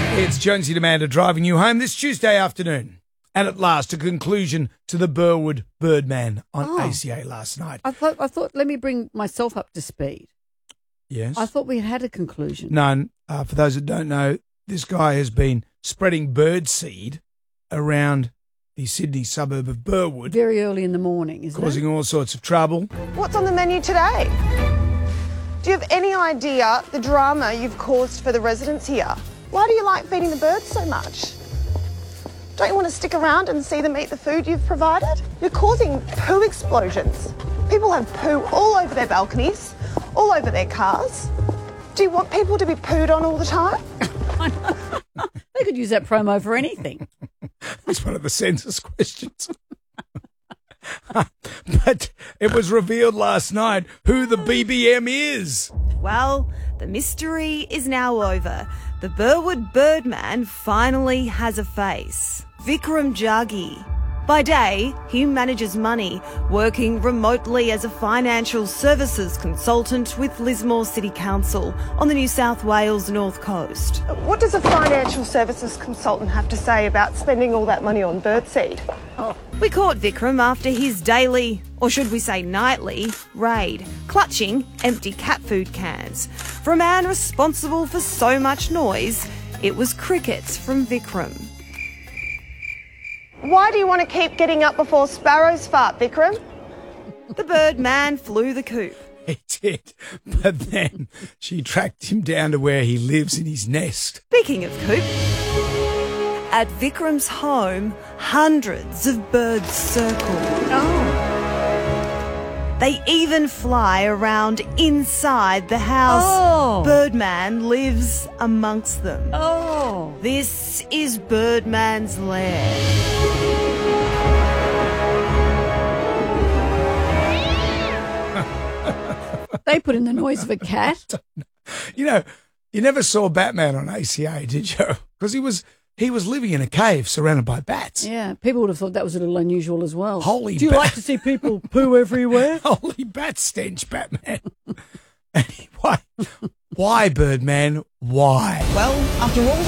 It's Jonesy and Amanda driving you home this Tuesday afternoon. And at last, a conclusion to the Burwood Birdman on ACA last night. I thought, let me bring myself up to speed. Yes. I thought we had a conclusion. None. For those that don't know, this guy has been spreading bird seed around the Sydney suburb of Burwood. Very early in the morning, isn't causing all sorts of trouble. What's on the menu today? Do you have any idea the drama you've caused for the residents here? Why do you like feeding the birds so much? Don't you want to stick around and see them eat the food you've provided? You're causing poo explosions. People have poo all over their balconies, all over their cars. Do you want people to be pooed on all the time? They could use that promo for anything. It's one of the census questions. But it was revealed last night who the BBM is. Well, the mystery is now over. The Burwood Birdman finally has a face. Vikram Jaggi. By day, he manages money, working remotely as a financial services consultant with Lismore City Council on the New South Wales North Coast. What does a financial services consultant have to say about spending all that money on birdseed? We caught Vikram after his daily, or should we say nightly, raid, clutching empty cat food cans. For a man responsible for so much noise, it was crickets from Vikram. Why do you want to keep getting up before sparrows fart, Vikram? The Birdman flew the coop. He did, but then she tracked him down to where he lives in his nest. Speaking of coop, at Vikram's home, hundreds of birds circle. They even fly around inside the house. Birdman lives amongst them. This is Birdman's lair. They put in the noise of a cat. You know, you never saw Batman on ACA, did you? Because he was living in a cave surrounded by bats. Yeah, people would have thought that was a little unusual as well. Holy Do you like to see people poo everywhere? Holy bat stench, Batman. Why, Birdman? Why? Well, after all